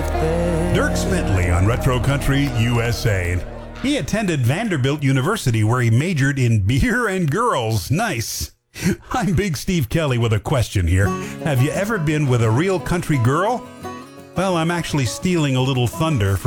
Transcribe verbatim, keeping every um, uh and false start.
Dirk Bentley on Retro Country U S A. He attended Vanderbilt University where he majored in beer and girls. Nice. I'm Big Steve Kelly with a question here. Have you ever been with a real country girl? Well, I'm actually stealing a little thunder from